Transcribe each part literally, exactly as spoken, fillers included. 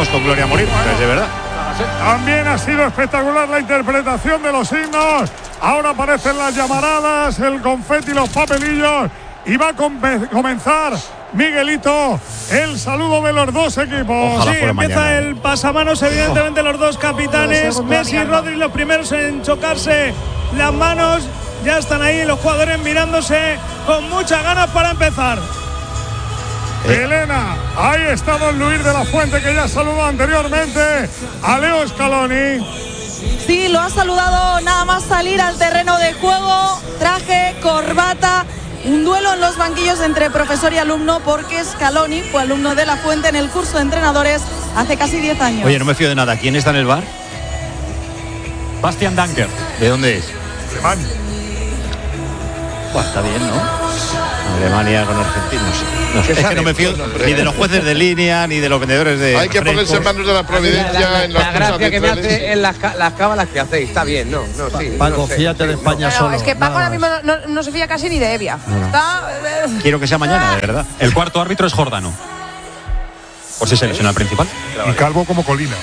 veremos con gloria a morir, bueno, es de verdad. También ha sido espectacular la interpretación de los himnos. Ahora aparecen las llamaradas, el confeti, los papelillos. Y va a com- comenzar, Miguelito, el saludo de los dos equipos. Ojalá sí, empieza mañana. el pasamanos, evidentemente oh. los dos capitanes, Messi y Rodri, los primeros en chocarse las manos. Ya están ahí los jugadores mirándose con muchas ganas para empezar. Eh. Elena, ahí está don Luis de la Fuente, que ya saludó anteriormente a Leo Scaloni. Sí, lo ha saludado nada más salir al terreno de juego, traje, corbata, un duelo en los banquillos entre profesor y alumno, porque Scaloni fue alumno de la Fuente en el curso de entrenadores hace casi diez años. Oye, no me fío de nada. ¿Quién está en el bar? Bastian Danker. ¿De dónde es? Alemania. Bueno, está bien, ¿no? Alemania con Argentina, no sé. No sé. Es que no me fío ni de los jueces de línea ni de los vendedores de. Hay que ponerse en manos de la providencia. La, la, en las la gracia que me hace en las, las cábalas que hacéis. Está bien, no, no, sí. Paco, no sé, fíjate de España no, solo. No, es que Paco ahora mismo no, no, no se fía casi ni de Evia. No, no. Está, eh, Quiero que sea mañana, de verdad. El cuarto árbitro es Jordano. Por si selecciona el principal. Y calvo como Colina.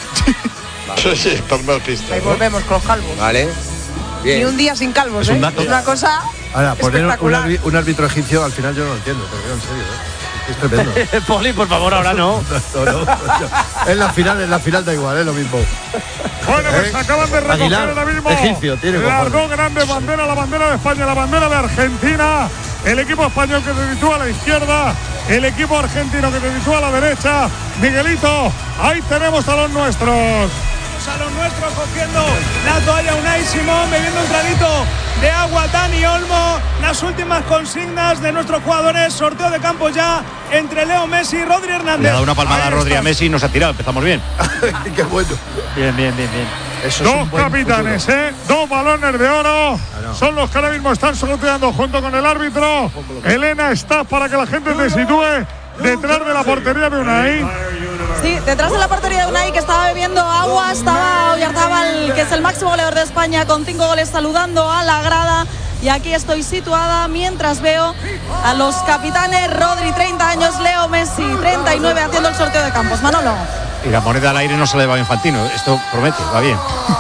Sí, sí, por pista. Ahí ¿no? volvemos con los calvos. Vale. Bien. Y un día sin calvos, es un ¿eh? dato. Es una cosa. Ahora, poner un, espectacular. un árbitro egipcio al final yo no lo entiendo, te lo digo en serio, ¿eh? Es tremendo. Poli, por favor, ahora no. no, no, no. En la final, en la final da igual, es lo mismo. Bueno, pues acaban de recoger Aguilar, ahora mismo egipcio, tiene las cojones. dos grandes banderas, la bandera de España, la bandera de Argentina. El equipo español que se sitúa a la izquierda, el equipo argentino que se sitúa a la derecha. Miguelito, ahí tenemos a los nuestros. A los nuestros cogiendo la toalla Unai Simón, bebiendo un traguito de agua Dani Olmo. Las últimas consignas de nuestros jugadores, sorteo de campo ya entre Leo Messi y Rodri Hernández. Le ha dado una palmada a Rodri a Messi y nos ha tirado, empezamos bien. Qué bueno. Bien, bien, bien, bien. Eso dos es un buen capitanes, futuro. ¿eh? Dos balones de oro. Claro. Son los que ahora mismo están sorteando junto con el árbitro. Elena, está para que la gente te sitúe detrás de la portería de Unai. Sí, detrás de la portería de Unai, que estaba bebiendo agua, estaba Oyarzábal, que es el máximo goleador de España, con cinco goles, saludando a la grada. Y aquí estoy situada mientras veo a los capitanes: Rodri, treinta años, Leo Messi, treinta y nueve, haciendo el sorteo de campos. Manolo. Y la moneda al aire no se le va a Infantino. Esto promete, va bien.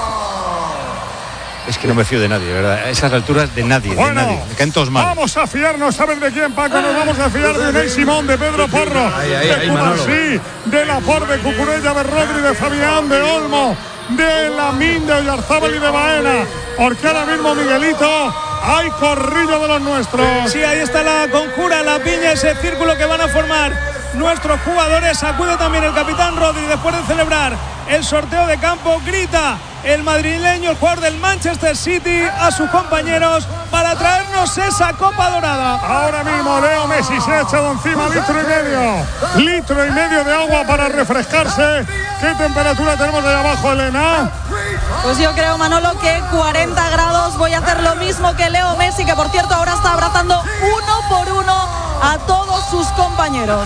Es que no me fío de nadie, de verdad. A esas alturas de nadie, bueno, de nadie. Me caen todos mal. Vamos a fiarnos, ¿saben de quién, Paco? Nos vamos a fiar de Unai Simón, de Pedro Porro, ahí, ahí, de ahí, Cubarsí, de Laporte, de Cucurella, de Rodri, de Fabián, de Olmo, de Lamín, de Oyarzábal y de Baena. Porque ahora mismo, Miguelito, hay corrillo de los nuestros. Sí, ahí está la conjura, la piña, ese círculo que van a formar nuestros jugadores. Acude también el capitán Rodri después de celebrar el sorteo de campo. Grita el madrileño, el jugador del Manchester City, a sus compañeros para traernos esa copa dorada. Ahora mismo Leo Messi se ha echado encima litro y medio. Litro y medio de agua para refrescarse. ¿Qué temperatura tenemos ahí abajo, Elena? Pues yo creo, Manolo, que cuarenta grados. Voy a hacer lo mismo que Leo Messi, que por cierto ahora está abrazando uno por uno a todos sus compañeros.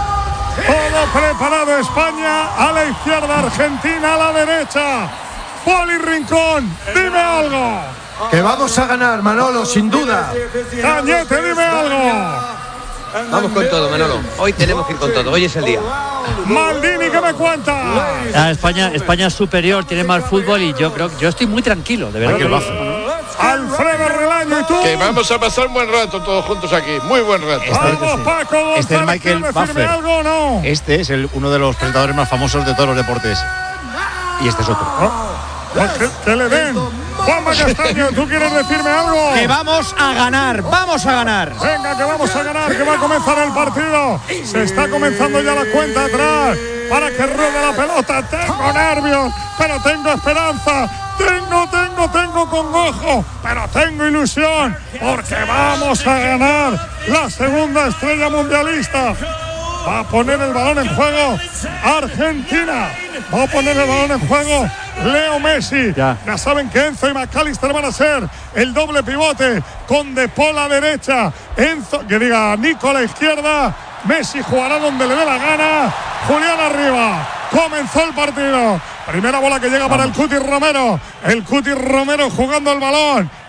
Todo preparado, España a la izquierda, Argentina a la derecha. Poli Rincón, dime algo. Que vamos a ganar, Manolo, sin duda. Cañete, dime algo. Vamos con todo, Manolo. Hoy tenemos que ir con todo. Hoy es el día. Maldini, ¿qué me cuenta? Ah, España, España es superior, tiene más fútbol y yo creo que yo estoy muy tranquilo, de verdad. Michael Bazo. Alfredo Relaño, ¿y tú? Que vamos a pasar un buen rato todos juntos aquí. Muy buen rato. Vamos, Paco González, Este es Michael ¿quieres decirme Buffer. algo o no? Este es el, uno de los presentadores más famosos de todos los deportes. Y este es otro. Pues que, que le den. Juanma Castaño, ¿tú quieres decirme algo? Que vamos a ganar, vamos a ganar. Venga, que vamos a ganar, que va a comenzar el partido. Se está comenzando ya la cuenta atrás para que ruede la pelota. Tengo nervios, pero tengo esperanza. Tengo, tengo, tengo congojo, pero tengo ilusión, porque vamos a ganar la segunda estrella mundialista. Va a poner el balón en juego Argentina. Va a poner el balón en juego Leo Messi. Ya, ya saben que Enzo y McAllister van a ser el doble pivote, con De Paul a la derecha, Enzo, que diga Nico a la izquierda. Messi jugará donde le dé la gana. Julián arriba. Comenzó el partido. Primera bola que llega para el Cuti Romero. El Cuti Romero jugando el balón.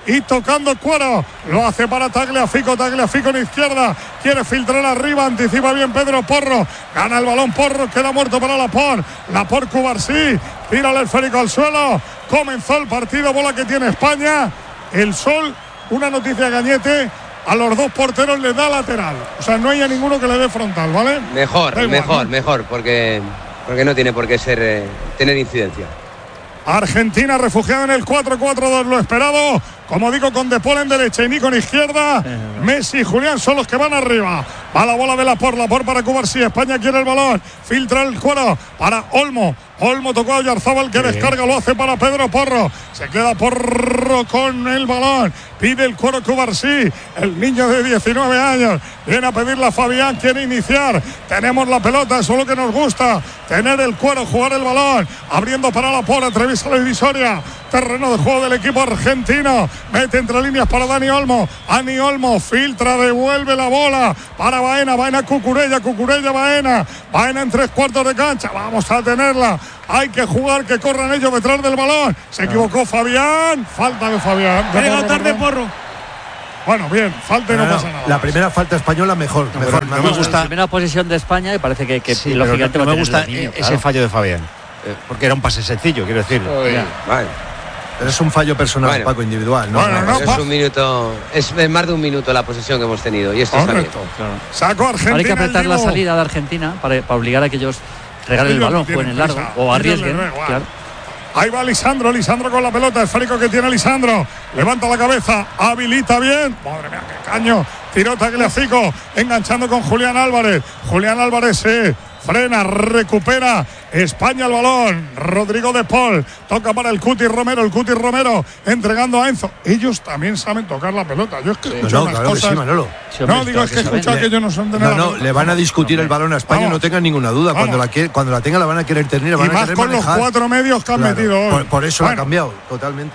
y tocando Cuero. Lo hace para Tagliafico, Tagliafico en izquierda. Quiere filtrar arriba, anticipa bien Pedro Porro. Gana el balón Porro, queda muerto para Laporte. Laporte Cubarsí, tira el esférico al suelo. Comenzó el partido, bola que tiene España. El Sol, una noticia Cañete, a los dos porteros les da lateral. O sea, no hay a ninguno que le dé frontal, ¿vale? Mejor, igual, mejor, ¿no? mejor, porque, porque no tiene por qué ser eh, tener incidencia. Argentina refugiada en el cuatro cuatro dos, lo esperado. Como digo, con De Paul en derecha y Nico en izquierda. Messi y Julián son los que van arriba. Va la bola de Laporte, Laporte para Cubarsí. España quiere el balón. Filtra el Cuero para Olmo. Olmo tocó a Oyarzábal, que sí. Descarga, lo hace para Pedro Porro. Se queda Porro con el balón. Pide el Cuero Cubarsí. El niño de diecinueve años viene a pedirle a Fabián, quiere iniciar. Tenemos la pelota, eso es lo que nos gusta. Tener el Cuero, jugar el balón. Abriendo para Laporte, atraviesa la divisoria. Terreno de juego del equipo argentino. Mete entre líneas para Dani Olmo. Dani Olmo filtra, devuelve la bola para Baena. Baena Cucurella, Cucurella Baena. Baena en tres cuartos de cancha. Vamos a tenerla. Hay que jugar, que corran ellos detrás del balón. Se equivocó Fabián. Falta de Fabián. Llega tarde Porro. Bueno, bien, falta y no, no, no pasa nada. La primera falta española mejor. No, mejor no me gusta. La primera posición de España y parece que, que sí, lógicamente no, no va a me gusta niño, ese claro. fallo de Fabián. Eh, porque era un pase sencillo, quiero decir. Vale. Pero es un fallo personal, bueno, Paco, individual, ¿no? Bueno, no, es un minuto, es más de un minuto la posesión que hemos tenido y esto está bien. Claro. Sacó Argentina. Ahora hay que apretar la Divo. salida de Argentina para, para obligar a que ellos regalen el Ellos balón, no jueguen en tienen largo prisa. o arriesguen. Ellos les da igual. Claro. Ahí va Lisandro, Lisandro con la pelota, esférico que tiene Lisandro, levanta la cabeza, habilita bien, madre mía, qué caño, tiró Tagliafico, enganchando con Julián Álvarez, Julián Álvarez se frena, recupera España el balón, Rodrigo De Paul, toca para el Cuti Romero, el Cuti Romero entregando a Enzo, ellos también saben tocar la pelota, yo es que Sí. escucho No, unas claro que cosas, sí, Manolo. Sí, hombre, no, digo, es que he saben. escuchado que ellos no son de nada. No, no, le van a discutir el balón a España, Vamos. no tengan ninguna duda. Cuando Vamos. la, quiere, cuando la tenga la van a querer tener, la Y van a más querer con manejar. los cuatro medios que han Claro, metido hoy. Por, por eso Bueno. ha cambiado, totalmente.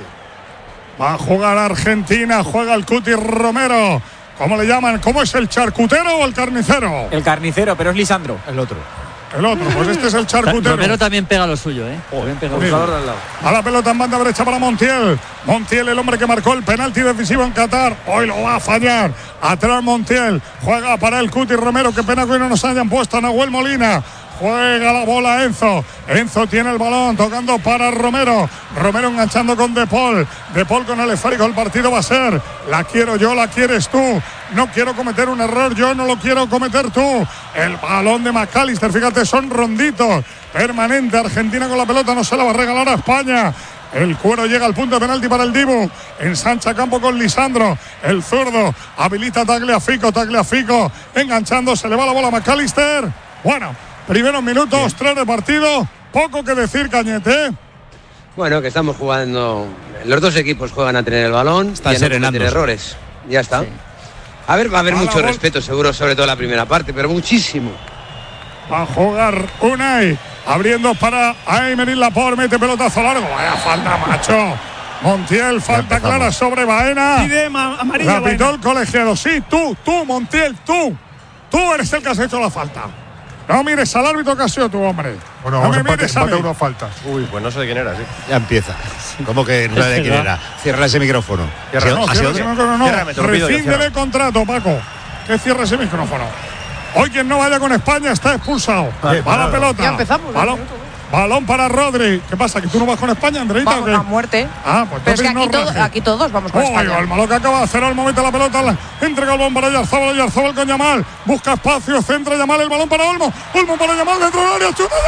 Va a jugar Argentina, juega el Cuti Romero. ¿Cómo le llaman? ¿Cómo es el charcutero o el carnicero? El carnicero, pero es Lisandro. El otro. El otro, pues este es el charcutero. Romero también pega lo suyo, ¿eh? También pega lo Bien. suyo. A la pelota en banda derecha para Montiel. Montiel, el hombre que marcó el penalti decisivo en Qatar. Hoy lo va a fallar. Atrás Montiel. Juega para el Cuti Romero. Qué pena que hoy no nos hayan puesto a Nahuel Molina. Juega la bola Enzo. Enzo tiene el balón, tocando para Romero. Romero enganchando con De Paul. De Paul con el esférico. El partido va a ser: la quiero yo, la quieres tú. No quiero cometer un error, yo no lo quiero cometer tú. El balón de McAllister, fíjate, son ronditos. Permanente, Argentina con la pelota, no se la va a regalar a España. El Cuero llega al punto de penalti para el Dibu. Ensancha campo con Lisandro. El zurdo habilita a Tagliafico. Tagliafico enganchando, se le va la bola a McAllister. Bueno, primeros minutos, tres de partido. Poco que decir, Cañete. Bueno, que estamos jugando. Los dos equipos juegan a tener el balón. Están y a no cometer serenándose. errores. Ya está. Sí. A ver, va a haber A la mucho bol- respeto, seguro, sobre todo la primera parte, pero muchísimo. Va a jugar Unai. Abriendo para Aymeric Laporte. Mete pelotazo largo. Vaya falta, macho. Montiel, falta clara sobre Baena. Pide ma- amarilla. La pitó Baena. el colegiado. Sí, tú, tú, Montiel, tú. Tú eres el que has hecho la falta. No mires al árbitro que ha sido tu hombre. Bueno, no vamos me a empate, mires a empate mí. unas faltas. Uy, pues no sé de quién era, sí. Ya empieza. ¿Cómo que no sabe de quién era? Cierra ese micrófono. Cierra, ¿Ha sido- No, ha cierra sido ese otro? micrófono, no. Ciérrame, te lo pido yo, Rescíndele cierra. contrato, Paco. Que cierre ese micrófono. Hoy quien no vaya con España está expulsado. Vale, Va la parado. pelota. Ya empezamos, ya Balón, balón para Rodri. ¿Qué pasa? ¿Que tú no vas con España, Andreita? Vamos o qué? a muerte. Ah, pues Pero es que entonces aquí, no todo- rajes. aquí todos vamos con Oh, España. el malo que acaba de hacer al momento la pelota, la entrega el balón para Yarzabal, Yarzabal con Yamal, busca espacio, centra Yamal, el balón para Olmo, Olmo para Yamal, dentro del área, chuta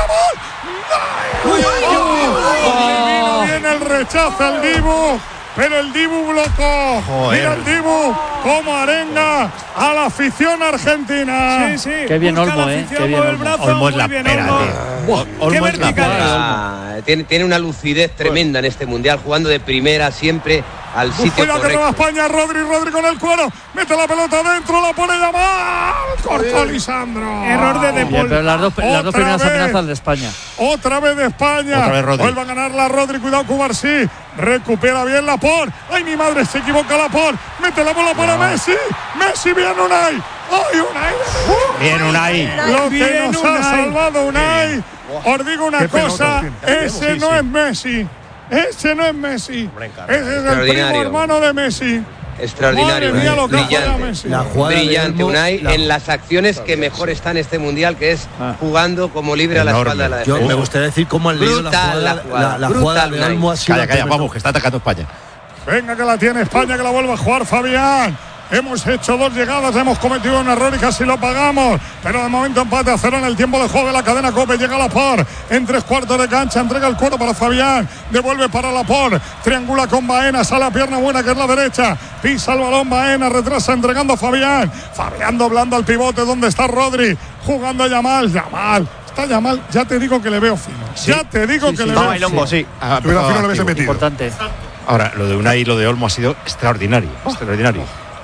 Yamal. ¡Uy, uy, uy! Vino bien el rechazo al Dibu, pero el Dibu blocó. Joder. Mira el Dibu como arenga a la afición argentina. Sí, sí. Qué bien Busca Olmo, la eh, afición, qué bien mueve el Olmo. brazo, Olmo es muy la bien, pera, Olmo. tío. Buah, Olmo qué es la vertical. pera. Ah, tiene, tiene una lucidez tremenda en este mundial, jugando de primera siempre al sitio Cuidado que no va correcto. España, Rodri, Rodri con el cuero, mete la pelota adentro, la pone Yamal, cortó Lisandro. Error de De Bien, Paul. pero las dos, las dos Otra primeras vez. amenazas de España. Otra vez de España. Otra vez Rodri. Vuelve a ganar la Rodri. Cuidado Cubarsí. Recupera bien Laporte. Ay, mi madre, se equivoca Laporte. Mete la bola para Messi. Messi, bien Unai. Ay, Unai. Bien, Unai. Lo que Bien, nos ha Unai. salvado Unai. Os digo una Qué cosa. pelotas tiene. Ese Sí, no sí. es Messi. Ese no es Messi. Ese es el primo hermano de Messi. Extraordinario, Madre mía, lo que brillante, Messi. La jugada brillante de Olmo, Unai la- en las acciones que mejor está en este mundial, que es Ah. jugando como libre a la Enorme. espalda de la Yo defensa. me gustaría decir cómo han leído la Brutal jugada, la jugada, la, la brutal, jugada de Unai. Olmo ha sido Calla, calla, tremendo. vamos, que está atacando España. Venga, que la tiene España, que la vuelve a jugar Fabián. Hemos hecho dos llegadas, hemos cometido un error y casi lo pagamos. Pero de momento empate a cero en el tiempo de juego de la cadena COPE. Llega Laporte en tres cuartos de cancha, entrega el cuero para Fabián, devuelve para Laporte, triangula con Baena, sale a pierna buena que es la derecha, pisa el balón Baena, retrasa entregando a Fabián. Fabián doblando al pivote donde está Rodri, jugando a Yamal, Yamal. Está Yamal, ya te digo que le veo fino. Sí. Ya te digo Sí, que sí, le está veo bailongo, fino. sí. Ah, Tú la fino ah, lo hubiese activo. metido. Importante. Ahora, lo de Unai y lo de Olmo ha sido extraordinario. Extraordinario.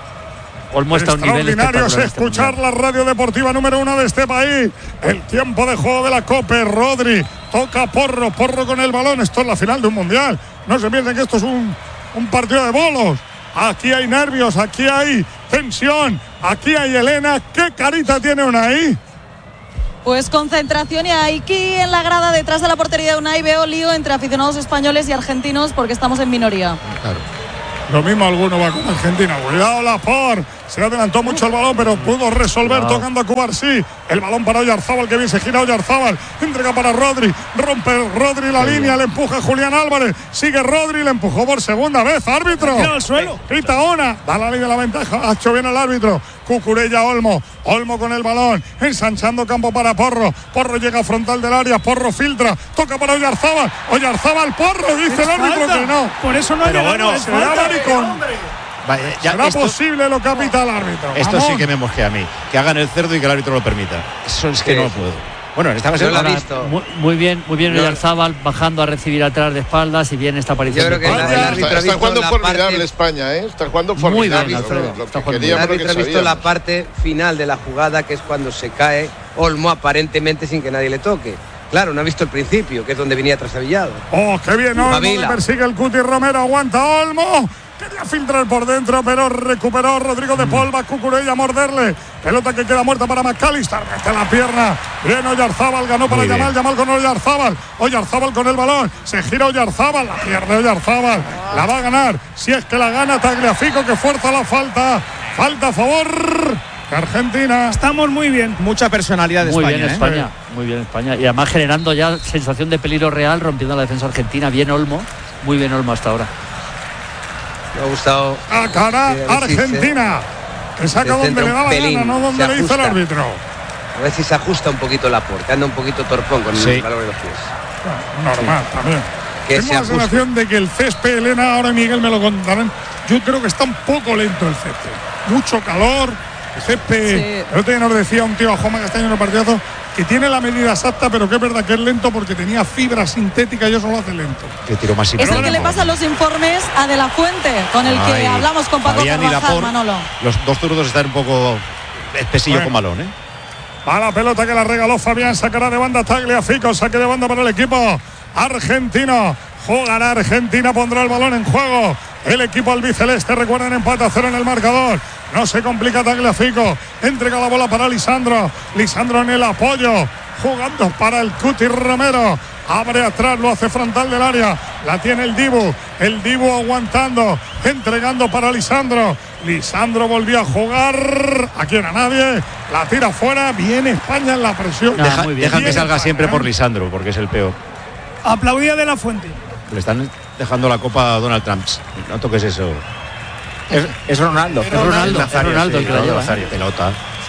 Olmo está a un nivel Extraordinario es espectacular en este escuchar mundial. la radio deportiva número uno de este país. El tiempo de juego de la COPE. Rodri toca Porro, Porro con el balón. Esto es la final de un mundial. No se piensen que esto es un, un partido de bolos. Aquí hay nervios, aquí hay tensión, aquí hay Elena. ¿Qué carita tiene Unai? Pues concentración y aquí en la grada detrás de la portería de Unai veo lío entre aficionados españoles y argentinos porque estamos en minoría. Claro. Lo mismo alguno va con Argentina. Cuidado Laporte. Se adelantó mucho el balón, pero pudo resolver Cuidado. tocando a Cubarsí. El balón para Oyarzábal, que bien se gira Oyarzábal. Entrega para Rodri. Rompe Rodri la línea, le empuja Julián Álvarez. Sigue Rodri, le empujó por segunda vez. Árbitro. Tira al suelo. Quita una. Da la ley de la ventaja. Ha hecho bien el árbitro. Cucurella Olmo. Olmo con el balón. Ensanchando campo para Porro. Porro llega a frontal del área. Porro filtra. Toca para Oyarzábal. Oyarzábal, Porro. Dice el árbitro Falta. que no. Por eso no ha Pero llegado, bueno, es Será falta. maricón. Vale, ya, ¿Será esto, posible lo que ha pitado el árbitro? esto Vamos. sí que me mosquea a mí. Que hagan el cerdo y que el árbitro lo permita. Eso es que Sí. no puedo. Bueno, en esta ocasión. Yo lo he ahora- visto. Muy, muy bien, muy bien No. Oyarzábal bajando a recibir atrás de espaldas y bien esta aparición. Yo creo de que Porro. el Vaya, árbitro ha Está, está visto jugando la formidable parte, España, ¿eh? Está jugando Muy formidable. bien, Alfredo. Lo Está que jugando el queríamos, lo árbitro que ha visto la sabíamos. parte final de la jugada, que es cuando se cae Olmo aparentemente sin que nadie le toque. Claro, no ha visto el principio, que es donde venía trastabillado. Oh, qué bien, Olmo. Pavila. Le persigue el Cuti Romero. Aguanta Olmo. Quería filtrar por dentro, pero recuperó Rodrigo de Paul. Va Cucurella a morderle. Pelota que queda muerta para McAllister. Mete la pierna. Bien, Oyarzábal. Ganó para Muy bien. Yamal. Yamal con Oyarzábal. Oyarzábal con el balón. Se gira Oyarzábal. La pierde Oyarzábal. La va a ganar. Si es que la gana Tagliafico, que fuerza la falta. Falta a favor de Argentina. Estamos muy bien. Mucha personalidad de Muy España. bien ¿eh? España, muy bien España. Y además generando ya sensación de peligro real, rompiendo la defensa argentina. Bien Olmo, muy bien Olmo hasta ahora. Me ha gustado. A cara Sí, a ver si Argentina. Que saca se donde centra le un da la pelín, gana, no donde se le dice el ajusta. árbitro. A ver si se ajusta un poquito la Laporte, anda un poquito torpón con Sí. el valor de los pies. Normal, también. Que Tengo se la ajuste. sensación de que el césped, Elena, ahora Miguel me lo contarán. Yo creo que está un poco lento el césped. Mucho calor. El césped. Sí. El otro día nos decía un tío a Juanma Castaño en el partidazo que tiene la medida exacta, pero que es verdad que es lento porque tenía fibra sintética y eso lo hace lento. Que tiro más Es el que le pasa los informes a De La Fuente, con el que Ay, hablamos con Paco Fabián y Carvajal, Laporte, Manolo. Los dos zurdos están un poco espesillo Bueno. con balón, ¿eh? A la pelota que la regaló Fabián, sacará de banda Tagliafico, saque de banda para el equipo argentino. Jugará Argentina, pondrá el balón en juego. El equipo albiceleste, recuerden, empate a cero en el marcador. No se complica Tagliafico. Entrega la bola para Lisandro. Lisandro en el apoyo. Jugando para el Cuti Romero. Abre atrás, lo hace frontal del área. La tiene el Dibu. El Dibu aguantando. Entregando para Lisandro. Lisandro volvió a jugar. Aquí no a nadie. La tira fuera. Viene España en la presión. Ah, Deja, muy bien. dejan que Viene salga España, siempre ¿eh? por Lisandro, porque es el peor. Aplaudía De La Fuente. Le están dejando la copa a Donald Trump. No toques eso. Es, es Ronaldo. Es Ronaldo, es Ronaldo el que la lleva. ¿eh? Pelota.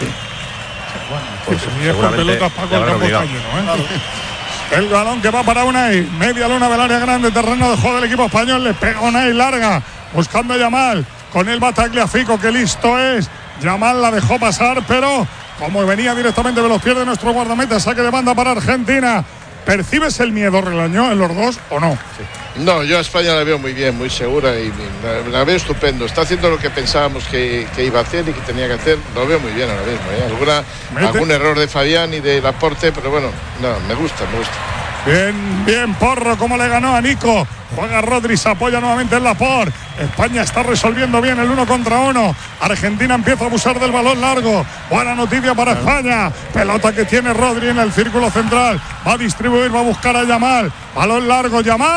Pues si es por seguramente pelotas, Paco, le el habrán campo está obligado. lleno, ¿eh? El balón que va para Unai, media luna del área grande, terreno de juego del equipo español, le pega Unai larga, buscando a Yamal, con el Tagliafico, que listo es. Yamal la dejó pasar, pero como venía directamente de los pies de nuestro guardameta, saque de banda para Argentina. ¿Percibes el miedo, Relañó, en los dos o no? No, yo a España la veo muy bien, muy segura y la, la veo estupendo. Está haciendo lo que pensábamos que, que iba a hacer y que tenía que hacer. Lo veo muy bien ahora mismo. ¿eh? Alguna, Mete. algún error de Fabián y de Laporte, pero bueno, no, me gusta, me gusta. Bien, bien, Porro, como le ganó a Nico. Juega Rodri, se apoya nuevamente en Laporte. España está resolviendo bien el uno contra uno. Argentina empieza a abusar del balón largo. Buena noticia para España. Pelota que tiene Rodri en el círculo central. Va a distribuir, va a buscar a Yamal. Balón largo, Yamal.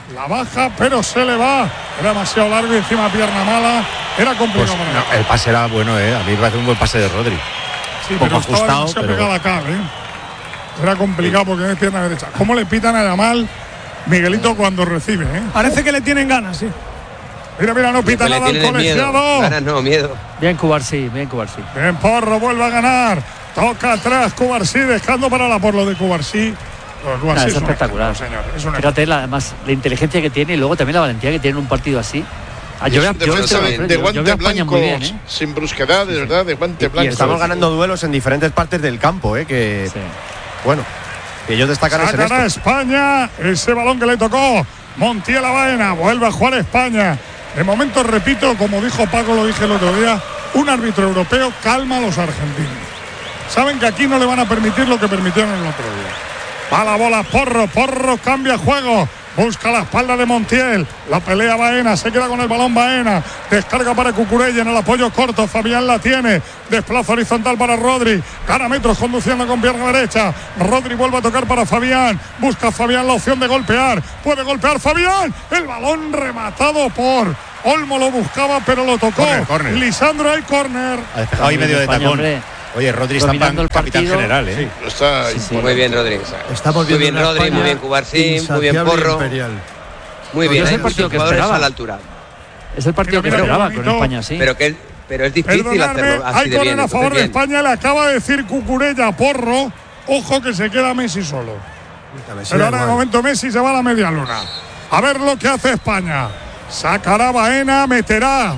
la baja, pero se le va. Era demasiado largo y encima pierna mala. Era complicado. Pues, no, el pase era bueno, ¿eh? A mí me parece un buen pase de Rodri. Sí, un poco pero estaba ajustado, demasiado pero... pegada acá, ¿eh? Era complicado porque es pierna derecha. ¿Cómo le pitan a Yamal, Miguelito, cuando recibe, eh? Parece que le tienen ganas, sí. Mira, mira, no pita nada al colegiado. Ganas no, miedo. Bien Cubarsí, bien Cubarsí. Bien, Porro vuelve a ganar. Toca atrás Cubarsí, dejando para la por lo de Cubarsí. Nah, es, es espectacular. Señor, es una... Fíjate, la, además, la inteligencia que tiene y luego también la valentía que tiene en un partido así. Ah, yo, veo, yo, defensa yo, de yo, guante yo veo a España blanco, muy bien, ¿eh? sin brusquedad, de verdad, de guante blanco. Y estamos ganando duelos en diferentes partes del campo, ¿eh? Que, sí. bueno, que ellos destacan es en Sacará esto. España, ese balón que le tocó Montiel a Baena, vuelve a jugar España. De momento, repito, como dijo Paco, lo dije el otro día, un árbitro europeo calma a los argentinos. Saben que aquí no le van a permitir lo que permitieron el otro día. Va la bola, Porro, Porro cambia juego. Busca la espalda de Montiel, la pelea Baena, se queda con el balón Baena, descarga para Cucurella en el apoyo corto, Fabián la tiene, desplaza horizontal para Rodri, gana metros conduciendo con pierna derecha, Rodri vuelve a tocar para Fabián, busca Fabián la opción de golpear, puede golpear Fabián, el balón rematado por Olmo, lo buscaba pero lo tocó, Corner, corner. Lisandro, hay córner. Ha despejado ahí medio de España, tacón. hombre. Oye, Rodri está Dominando en el capitán partido. general, ¿eh? Sí, está Sí, sí. Muy bien, Rodri. Estamos Muy viendo bien, una Rodri, España muy bien, Cubarsí, muy bien, insaciable y Porro. imperial. Muy Pero bien, es el hay partido muchos que jugadores esperaba. a la altura. Es el partido Mira, que mira, esperaba qué con bonito. España, sí. Pero que pero es difícil Perdonadme, hacerlo así hay de córner bien. a favor entonces, de bien. España, le acaba de decir Cucurella a Porro, ojo que se queda Messi solo. Pero ahora de momento Messi se va a la media luna. A ver lo que hace España. Sacará Baena, meterá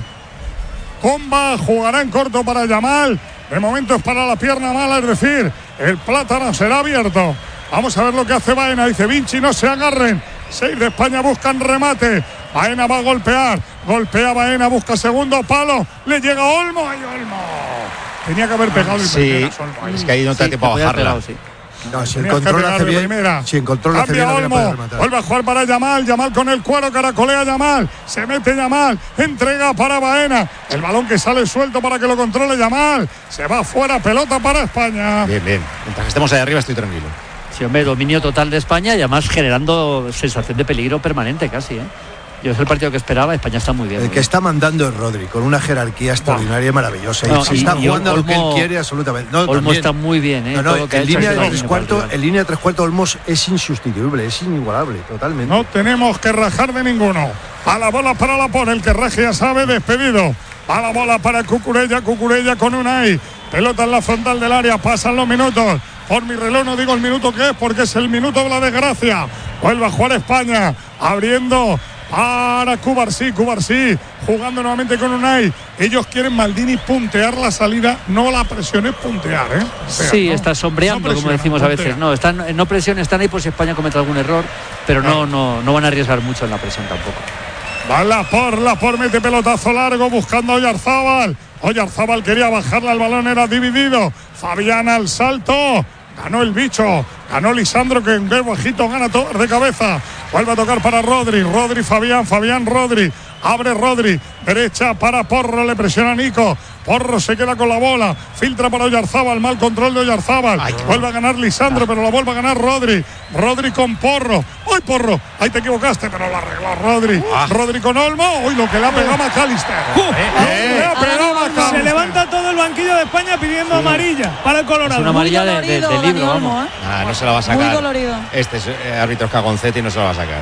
Comba, jugará en corto para Yamal. De momento es para la pierna mala, es decir, el plátano será abierto. Vamos a ver lo que hace Baena. Dice Vinci, no se agarren. Seis de España buscan remate. Baena va a golpear. Golpea Baena, busca segundo palo. Le llega Olmo. ¡Ay, Olmo! Tenía que haber pegado el Sí, primeras, Olmo. ahí. es que ahí no te da Sí, tiempo a podía haber bajarla. pegado, sí. No, si el Tenías que control pegar hace de bien, primera. si el control hace bien, Cambia no le puede Olmo, rematar. vuelve a jugar para Yamal, Yamal con el cuero, caracolea Yamal, se mete Yamal, entrega para Baena, el balón que sale suelto para que lo controle Yamal, se va fuera, pelota para España. Bien, bien. Mientras estemos ahí arriba estoy tranquilo. Sí, hombre, dominio total de España y además generando sensación de peligro permanente casi, ¿eh? Yo es el partido que esperaba, España está muy bien. El muy que bien. está mandando es Rodri, con una jerarquía extraordinaria y maravillosa. No, y se y- está y jugando a lo que él Olmo- quiere absolutamente. No, Olmo también. está muy bien, ¿eh? No, no, Todo lo que ha en, hecho línea este de año tres para cuartos, arriba. en línea de tres cuartos Olmos es insustituible, es inigualable, totalmente. No tenemos que rajar de ninguno. A la bola para la por el que raje ya sabe, despedido. A la bola para Cucurella, Cucurella con Unai. Pelota en la frontal del área, pasan los minutos. Por mi reloj no digo el minuto que es porque es el minuto de la desgracia. Vuelve a jugar España, abriendo para Cubarsí, Cubarsí, jugando nuevamente con Unai. Ellos quieren Maldini puntear la salida, no la presión es puntear, ¿eh? O sea, Sí, no- está sombreando, no como presiona, decimos a veces. puntea. No, están, no presión, están ahí por si España comete algún error, pero no, no, no van a arriesgar mucho en la presión tampoco. Va la por, la por mete pelotazo largo buscando a Oyarzábal. Oyarzábal quería bajarla, el balón era dividido. Fabián al salto. Ganó el bicho, ganó Lisandro, que en vez bajito gana todo de cabeza. Vuelve a tocar para Rodri, Rodri, Fabián, Fabián, Rodri. Abre Rodri, derecha para Porro, le presiona Nico. Porro se queda con la bola, filtra para Oyarzábal, mal control de Oyarzábal. Vuelve a ganar Lisandro, pero la vuelve a ganar Rodri. Rodri con Porro. ¡Ay, Porro! Ahí te equivocaste, pero la arregló Rodri. Rodri con Olmo. ¡Uy, lo que le ha pegado a McAllister! Eh, Le ha pegado a McAllister. Se levanta todo el banquillo de España pidiendo amarilla para el Colorado. Es una amarilla de, de, de dolorido, libro, Dani vamos. Olmo, ¿eh? Ah, no se la va a sacar. Muy dolorido. Este es eh, árbitro Cagoncetti y no se la va a sacar.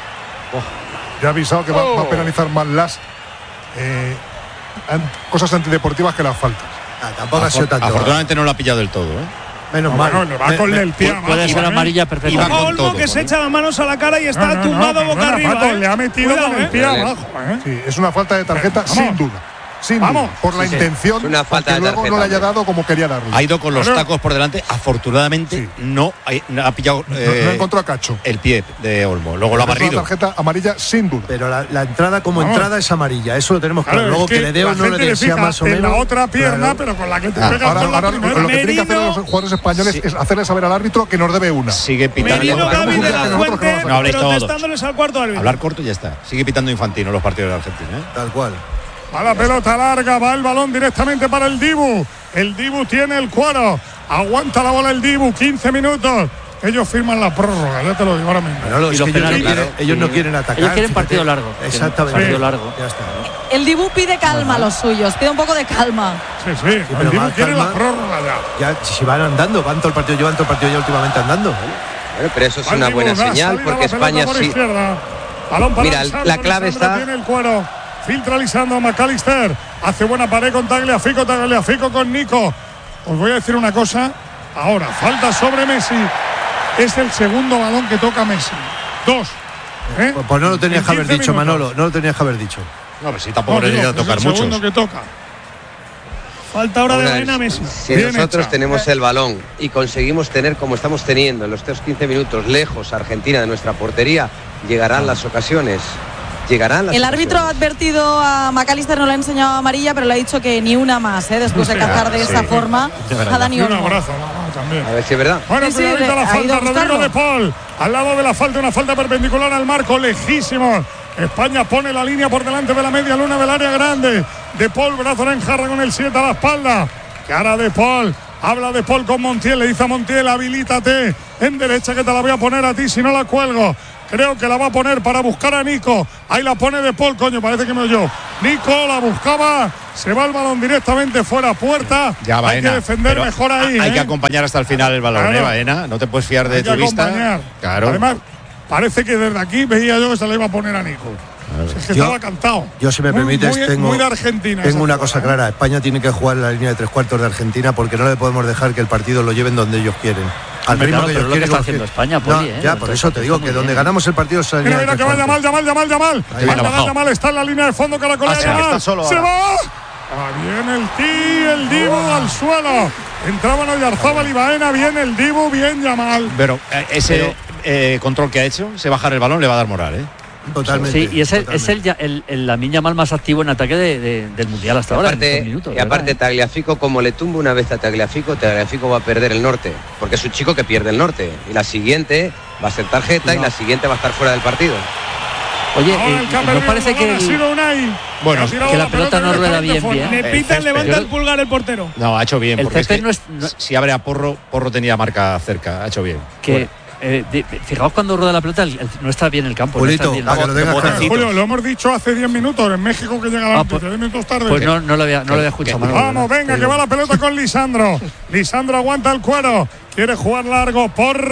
Ya ha avisado que va, va a penalizar más las eh, an- cosas antideportivas que las faltas. Ah, tampoco ha sido tanto. Afortunadamente no lo ha pillado del todo, ¿eh? Menos No, mal. bueno, le va Me- con me- el pie Pu- abajo, Puede ser ¿eh? amarilla Iba perfectamente. con Olmo todo, que se ¿eh? echa las manos a la cara y está No, no, no, tumbado boca perdona, arriba. Paco, ¿eh? le ha metido Cuidado, con el ¿eh? pie Vale. abajo, ¿eh? Sí, es una falta de tarjeta Vamos. sin duda. Sin Vamos. duda. Por la Sí, sí. intención, Es una falta aunque de luego tarjeta, no le haya hombre. dado como quería darle. Ha ido con los Claro. tacos por delante. Afortunadamente Sí. no, ha- no ha pillado No- eh, no encontró a Cacho. el pie de Olmo. Luego lo ha Es una barrido. tarjeta amarilla sin duda. Pero la, la entrada como Vamos. entrada es amarilla, eso lo tenemos claro. Claro, Luego es que, le dé o la no le gente dé, sea fija más o en menos. la otra pierna, claro. pero con la que te Ah. pegas Ahora, con la ahora primera. lo que tienen que hacer Merino- los jugadores españoles Sí. es hacerle saber al árbitro que nos debe una. Sigue pitando. Merino, Tenemos Gavi un de día que la nosotros Fuente no No habléis todos. protestándoles al cuarto árbitro. Hablar corto y ya está. Sigue pitando Infantino los partidos de Argentina, ¿eh? Tal cual. Va la pelota larga, va el balón directamente para el Dibu. El Dibu tiene el cuero. Aguanta la bola el Dibu, quince minutos. ellos firman la prórroga, ya te lo digo ahora mismo. Manolo, es que ellos, no quieren, ellos no quieren atacar. Ellos quieren partido largo. Exactamente. Partido largo. Ya está. El Dibu pide calma a los suyos, pide un poco de calma. Sí, sí, Sí, pero el Dibu más quiere calma. la prórroga ya. Ya, si van andando, van todo el partido, llevan todo el partido ya últimamente andando. Bueno, pero eso es Al una Dibu, buena da señal salida porque la pelota España por sí. izquierda. Balón para Mira, Lisandro, la clave Lisandro está- tiene el cuero. Filtra Lisandro, McAllister. Hace buena pared con Tagliafico, Tagliafico con Nico. Os voy a decir una cosa. Ahora, falta sobre Messi. Es el segundo balón que toca Messi. Dos. ¿Eh? Pues, pues no lo tenías En que haber quince dicho, minutos. Manolo. No lo tenías que haber dicho. No, pero sí, tampoco No, le digo, iría a que es tocar el muchos. segundo que toca. Falta ahora de Una vaina vez, Messi. Si Bien nosotros hecha. tenemos el balón y conseguimos tener como estamos teniendo en los estos quince minutos lejos a Argentina de nuestra portería, llegarán las ocasiones. Llegarán las El árbitro ha ocasiones. advertido a McAllister, no le ha enseñado amarilla, pero le ha dicho que ni una más, ¿eh? Después de Sí, cazar de sí. esa forma a Dani Y un Olmo. abrazo, no, no, también. A ver si es verdad. Bueno, Sí, sí, cuidadito le- la ha ido falta, a Rodrigo buscarlo. de Paul. Al lado de la falta, una falta perpendicular al marco, lejísimo. España pone la línea por delante de la media luna del área grande. De Paul, brazo en jarra con el siete a la espalda. Cara de Paul. Habla de Paul con Montiel, le dice a Montiel, habilítate en derecha que te la voy a poner a ti si no la cuelgo. Creo que la va a poner para buscar a Nico. Ahí la pone de Paul, coño, parece que me oyó. Nico la buscaba, se va el balón directamente fuera puerta. Ya, Hay Baena, que defender pero mejor ahí. Hay ¿eh? que acompañar hasta el final el balón, Claro. ¿eh, Baena? No te puedes fiar de Hay que tu vista. acompañar. Claro. Además, parece que desde aquí veía yo que se le iba a poner a Nico. O sea, es que Yo- estaba cantado. Yo, si me Muy- permites, muy, tengo, muy de Argentina. tengo esa una jugada, cosa ¿eh? clara. España tiene que jugar en la línea de tres cuartos de Argentina porque no le podemos dejar que el partido lo lleven donde ellos quieren. Al Hombre, ritmo claro, que pero ellos lo que quieren. está con- haciendo España, No, Poli, ¿eh? ya, por eso te digo Está que muy donde bien. ganamos el partido es la Mira, línea mira de que tres va cuartos. Yamal, Yamal, Yamal, Yamal. Ahí viene, Yamal, bajado. Yamal está en la línea de fondo, caracolea Ah, sí, Yamal. está solo Se ahora. va. Ah, viene el Ti, el Dibu al suelo. Entraban Oyarzábal y Baena, viene el Dibu, bien Yamal. Pero eh, ese eh, control que ha hecho, se bajar el balón, le va a dar moral, ¿eh? Totalmente. Sí, y es el, es totalmente. el, ya- el, el Lamine Yamal más activo en ataque de- de- del Mundial hasta Y ahora. en aparte, estos minutos, y ¿verdad, aparte eh? Tagliafico, como le tumba una vez a Tagliafico, Tagliafico va a perder el norte, porque es un chico que pierde el norte. Y la siguiente va a ser tarjeta y la siguiente va a estar fuera del partido. Oye, Ahora eh, el cambio ¿no de parece que balón ha el- sido Unai. Bueno, Ha tirado que la pelota no rueda directamente bien, fuera. bien? Le El pitan, césped. levanta Yo- el pulgar el portero. No, ha hecho bien. El porque es césped que no es- no- si abre a Porro, Porro tenía marca cerca. Ha hecho bien. que eh, de- de- fijaos cuando rueda la pelota, el- el- no está bien el campo. Julito, no está bien para que lo tengas claro. Julio, lo hemos dicho hace diez minutos en México que llega la Ah, noticia, pues- diez minutos tarde. Pues no, no lo había, no lo había escuchado. Manolo, Vamos, ¿verdad? venga, Te que digo. va la pelota con Lisandro. Lisandro aguanta el cuero. Quiere jugar largo.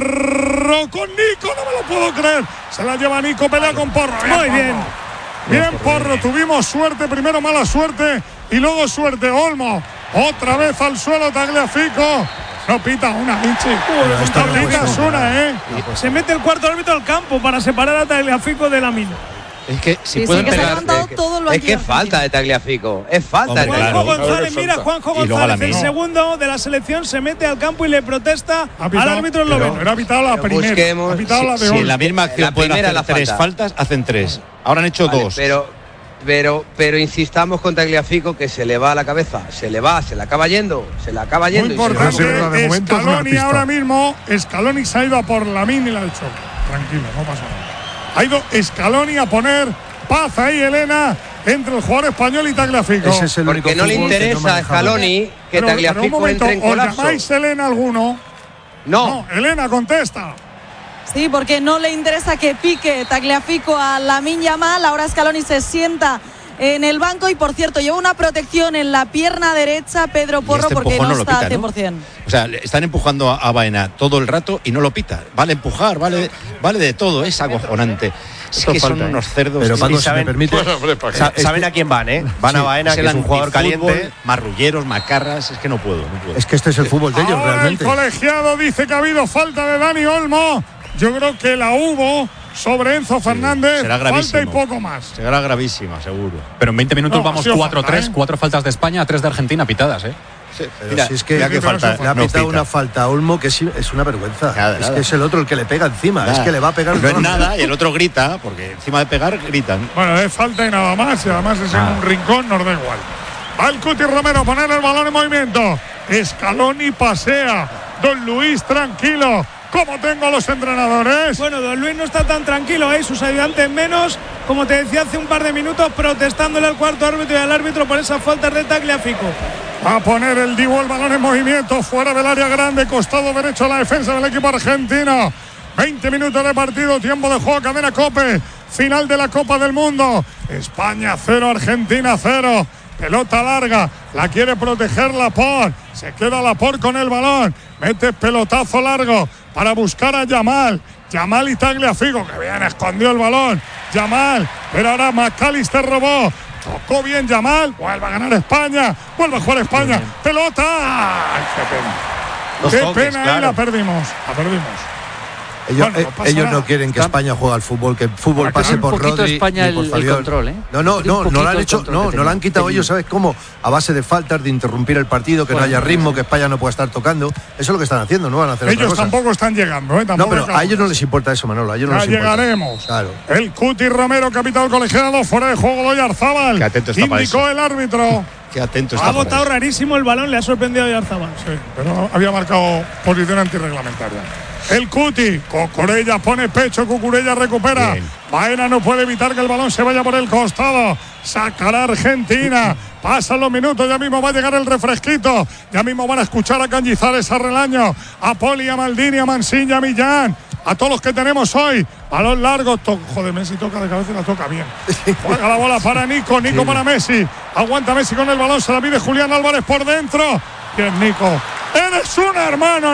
Porro con Nico. No me lo puedo creer. Se la lleva Nico. Pelea con Porro. Muy bien. Bien, Porro. Tuvimos suerte. Primero mala suerte y luego suerte. Olmo. Otra vez al suelo Tagliafico. No pita una, Vinci. Pero esta No no puede pitas ser. una, ¿eh? Se mete el cuarto árbitro al campo para separar a Tagliafico de Lamine. Es que si Sí, sí, pueden que se ha pegar. levantado Es que- todo lo es anti- que es falta de Tagliafico. Es falta Hombre, de Juanjo claro. Tagliafico. González, mira, Juanjo Y luego González, el Lamine. segundo de la selección, se mete al campo y le protesta Ha al pitado- árbitro pero esloveno. Era pitado la Pero primera. busquemos- Ha pitado la de Si en Olmo. la misma acción La pueden primera hacer la tres falta. faltas, hacen tres. Ahora han hecho Vale, dos. pero, pero, pero insistamos con Tagliafico que se le va a la cabeza. Se le va, se le acaba yendo. Se le acaba Muy yendo. y se le va. importante, Sí, de momento es un Scaloni artista. ahora mismo, Scaloni se ha ido a por Lamine y le ha dicho, tranquilo, no pasa nada. Ha ido Scaloni a poner paz ahí, Elena, entre el jugador español y Tagliafico. Ese es el único Porque no le fútbol que no interesa a manejamos. Scaloni que Pero- pero un Tagliafico momento, entre en ¿os colapso. llamáis Elena alguno? No, No, Elena, contesta. Sí, porque no le interesa que pique Tagliafico a Lamine Yamal. Ahora Scaloni se sienta en el banco y, por cierto, lleva una protección en la pierna derecha Pedro Porro este porque empujón no, no lo está pita, al ¿no? cien por cien. O sea, le están empujando a, a Baena todo el rato y no lo pita. Vale empujar, vale, vale de todo. Es acojonante. Es Esto que son falta, ¿eh? unos cerdos. Pero que- Paco, y si saben- me permite, Bueno, hombre, ¿para qué? Sa- Saben a quién van, ¿eh? Van a Sí, Baena, es que el es un jugador antifútbol, caliente. marrulleros, macarras. Es que no puedo. No puedo. es que este es el fútbol de ellos Ahora realmente. el colegiado dice que ha habido falta de Dani Olmo. Yo creo que la hubo sobre Enzo Fernández. será Falta y gravísimo. poco más. Será gravísima, seguro. Pero en veinte minutos No, ha vamos sido cuatro falta, tres, ¿eh? cuatro faltas de España, tres de Argentina pitadas, ¿eh? Pero Mira, si es que, mira que falta, le ha no pitado pita. una falta a Olmo que es, es una vergüenza. Nada, es nada. que es el otro el que le pega encima. Nada. Es que le va a pegar. No es nada y el otro grita, porque encima de pegar gritan. Bueno, es falta y nada más. Y además es en Ah. un rincón, nos da igual. Va el Cuti Romero a poner el balón en movimiento. Scaloni pasea. Don Luis tranquilo. ¿Cómo tengo a los entrenadores? Bueno, don Luis no está tan tranquilo, ¿eh? Sus ayudantes menos, como te decía hace un par de minutos, protestándole al cuarto árbitro y al árbitro por esas faltas de Tagliafico. a poner el Dibu, el balón en movimiento, fuera del área grande, costado derecho a la defensa del equipo argentino. veinte minutos de partido, tiempo de juego, cadena COPE, final de la Copa del Mundo. España cero, Argentina cero. Pelota larga, la quiere proteger Laporte, se queda Laporte con el balón, mete pelotazo largo para buscar a Yamal. Yamal y Tagliafico, que bien escondió el balón. Yamal, pero ahora McAllister robó. Tocó bien Yamal, vuelve a ganar España, vuelve a jugar España. Pelota. ¡Ay, qué pena! Los qué toques, pena, claro. y la perdimos, la perdimos. Ellos, Bueno, no eh, ellos nada. no quieren que España juegue al fútbol, que el fútbol Para que pase un por poquito Rodri España y por el- el Fabián. control, ¿eh? No, no, Un no, no poquito lo han el hecho, control no, que no lo tenía. han quitado Tenía. ellos, ¿sabes cómo? A base de faltas, de interrumpir el partido, que Bueno, no haya ritmo, que España no pueda estar tocando. Eso es lo que están haciendo, no van a hacer otra Ellos cosa. tampoco están llegando, ¿eh? No, Tampoco pero acabamos. a ellos no les importa eso, Manolo. A ellos no Ya les importa. llegaremos. Claro. El Cuti Romero, capitán colegiado, fuera de juego de Oyarzábal. Qué atento está para Indicó eso. el árbitro. Qué atento Ha está. para botado eso. rarísimo el balón, le ha sorprendido a Oyarzabal. Sí, pero había marcado posición antirreglamentaria. El Cuti, Cucurella pone pecho, Cucurella recupera. Bien. Baena no puede evitar que el balón se vaya por el costado. Sacará Argentina. Pasan los minutos, ya mismo va a llegar el refresquito. Ya mismo van a escuchar a Cañizares, a Relaño, a Poli, a Maldini, a Mansilla, a Millán. A todos los que tenemos hoy. Balón largo. To- Joder, Messi toca de cabeza y la toca bien. Juega la bola para Nico. Nico para Messi. Aguanta Messi con el balón. Se la pide Julián Álvarez por dentro. Bien, Nico. Eres un hermano,